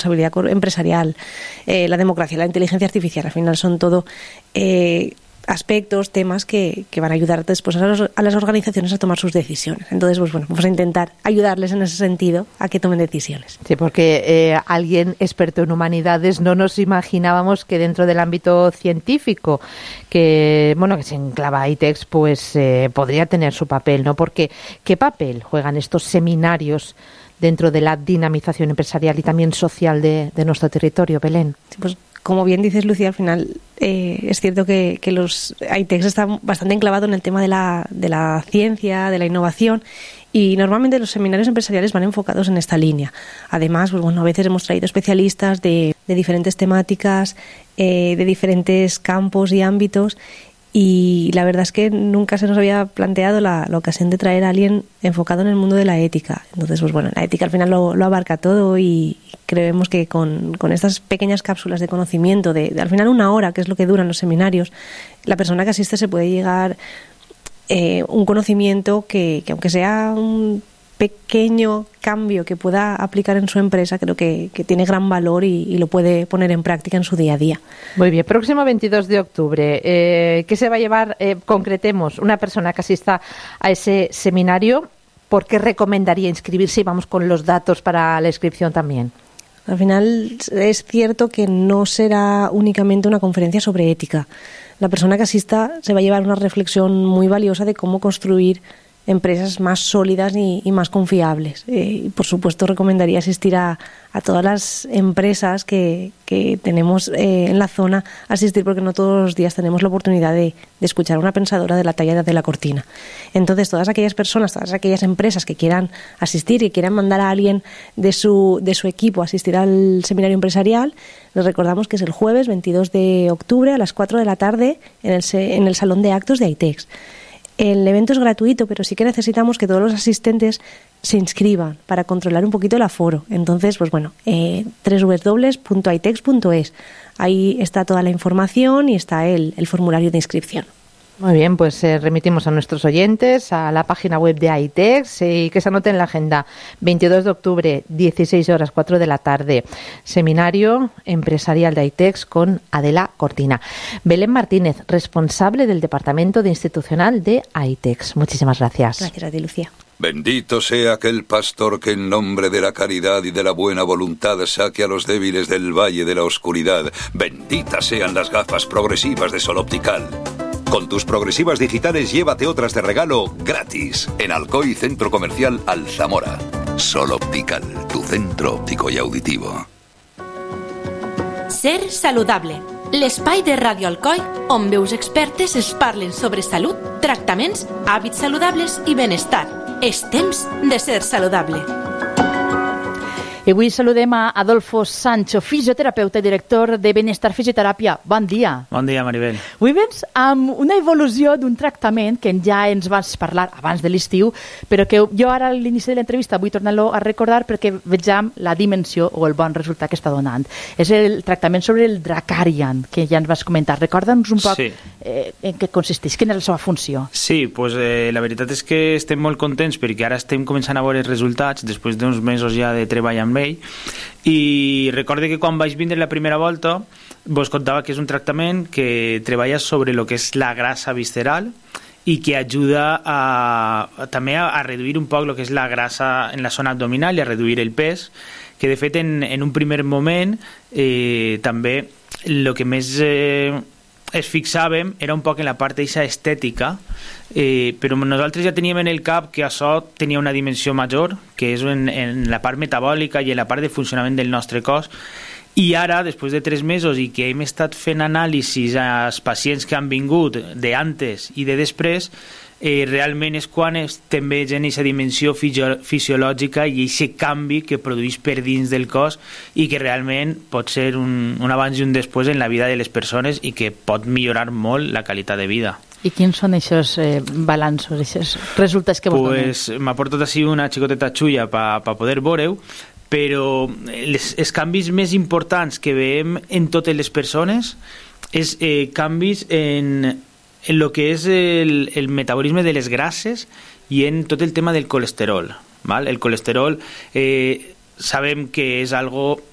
responsabilidad empresarial, la democracia, la inteligencia artificial. Al final son todo aspectos, temas que van a ayudar después a las organizaciones a tomar sus decisiones. Entonces, pues bueno, vamos a intentar ayudarles en ese sentido a que tomen decisiones. Sí, porque alguien experto en humanidades no nos imaginábamos que dentro del ámbito científico que se enclava ITEX, pues podría tener su papel, ¿no? Porque ¿qué papel juegan estos seminarios dentro de la dinamización empresarial y también social de nuestro territorio, Belén? Sí, pues como bien dices, Lucía, al final es cierto que los ITEX están bastante enclavados en el tema de la ciencia, de la innovación, y normalmente los seminarios empresariales van enfocados en esta línea. Además, pues bueno, a veces hemos traído especialistas de diferentes temáticas, de diferentes campos y ámbitos, y la verdad es que nunca se nos había planteado la ocasión de traer a alguien enfocado en el mundo de la ética. Entonces, pues bueno, la ética al final lo abarca todo, y creemos que con estas pequeñas cápsulas de conocimiento, de al final 1 hora, que es lo que duran los seminarios, la persona que asiste se puede llegar un conocimiento que aunque sea un pequeño cambio que pueda aplicar en su empresa, creo que tiene gran valor y lo puede poner en práctica en su día a día. Muy bien, próximo 22 de octubre, ¿qué se va a llevar? Concretemos, una persona que asista a ese seminario, ¿por qué recomendaría inscribirse? Y vamos con los datos para la inscripción también. Al final es cierto que no será únicamente una conferencia sobre ética. La persona que asista se va a llevar una reflexión muy valiosa de cómo construir empresas más sólidas y más confiables. Y por supuesto recomendaría asistir a todas las empresas que tenemos en la zona, asistir, porque no todos los días tenemos la oportunidad de escuchar a una pensadora de la talla de La Cortina. Entonces, todas aquellas personas, todas aquellas empresas que quieran asistir y quieran mandar a alguien de su equipo a asistir al seminario empresarial, les recordamos que es el jueves 22 de octubre a las 4 de la tarde en el Salón de Actos de ITEX. El evento es gratuito, pero sí que necesitamos que todos los asistentes se inscriban para controlar un poquito el aforo. Entonces, pues bueno, www.itex.es. Ahí está toda la información y está el formulario de inscripción. Muy bien, pues remitimos a nuestros oyentes a la página web de ITEX y que se anoten en la agenda. 22 de octubre, 16 horas, 4 de la tarde. Seminario empresarial de ITEX con Adela Cortina. Belén Martínez, responsable del Departamento de Institucional de ITEX. Muchísimas gracias. Gracias a ti, Lucía. Bendito sea aquel pastor que en nombre de la caridad y de la buena voluntad saque a los débiles del valle de la oscuridad. Benditas sean las gafas progresivas de Sol Optical. Con tus progresivas digitales llévate otras de regalo gratis en Alcoy Centro Comercial Alzamora. Sol Optical, tu centro óptico y auditivo. Ser saludable. L'espai de Ràdio Alcoi on veus expertes es parlen sobre salut, tractaments, hàbits saludables i benestar. És temps de ser saludable. I avui saludem a Adolfo Sancho, fisioterapeuta i director de Benestar Fisioteràpia. Bon dia. Bon dia, Maribel. Avui vens amb una evolució d'un tractament que ja ens vas parlar abans de l'estiu, però que jo ara a l'inici de l'entrevista vull tornar-lo a recordar perquè vegem la dimensió o el bon resultat que està donant. És el tractament sobre el Dracarian, que ja ens vas comentar. Recorda'ns un poc en què consisteix, quina és la seva funció. Sí, pues, la veritat és que estem molt contents perquè ara estem començant a veure els resultats després d'uns mesos ja de treball amb ell, i recorde que quan vaig vindre la primera volta vos contava que és un tractament que treballa sobre el que és la grassa visceral i que ajuda també a reduir un poc el que és la grassa en la zona abdominal i a reduir el pes, que de fet en un primer moment també el que més es fixàvem era un poc en la part eixa estètica, però nosaltres ja teníem en el cap que això tenia una dimensió major, que és en la part metabòlica i en la part de funcionament del nostre cos. I ara, després de 3 mesos i que hem estat fent anàlisis als pacients que han vingut d'antes i de després, realment és quan estem veient aquesta dimensió fisiològica i aquest canvi que produeix per dins del cos i que realment pot ser un abans i un després en la vida de les persones i que pot millorar molt la qualitat de vida. I quins són aquests balanços, aquests resultats que vos donen? Pues m'ha portat així una xicoteta xulla per poder veure-ho, però els canvis més importants que veiem en totes les persones és canvis en lo que és el metabolisme de les grasses i en tot el tema del colesterol. ¿Vale? El colesterol sabem que és algo